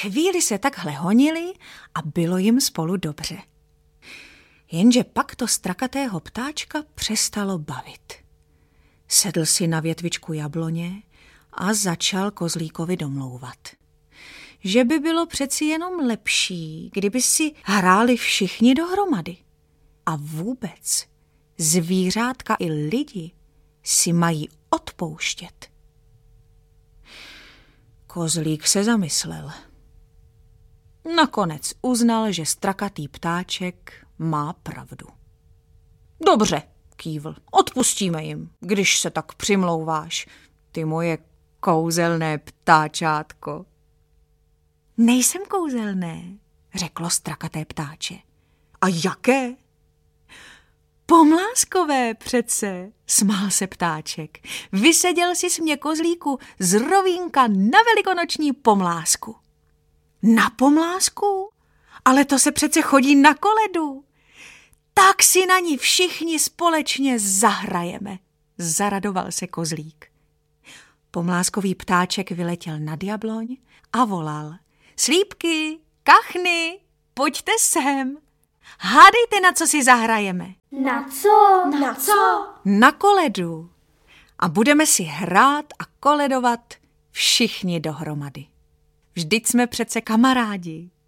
Chvíli se takhle honili a bylo jim spolu dobře. Jenže pak to strakatého ptáčka přestalo bavit. Sedl si na větvičku jabloně a začal kozlíkovi domlouvat, že by bylo přeci jenom lepší, kdyby si hráli všichni dohromady. A vůbec zvířátka i lidi si mají odpouštět. Kozlík se zamyslel. Nakonec uznal, že strakatý ptáček má pravdu. Dobře, kývl, odpustíme jim, když se tak přimlouváš, ty moje kouzelné ptáčátko. Nejsem kouzelné, řeklo strakaté ptáče. A jaké? Pomláskové přece, smál se ptáček. Vyseděl jsi mě, kozlíku, z rovínka na velikonoční pomlásku. Na pomlásku? Ale to se přece chodí na koledu. Tak si na ní všichni společně zahrajeme, zaradoval se kozlík. Pomláskový ptáček vyletěl nad jabloň a volal. Slípky, kachny, pojďte sem. Hádejte, na co si zahrajeme. Na co? Na co? Na koledu. A budeme si hrát a koledovat všichni dohromady. Vždyť jsme přece kamarádi.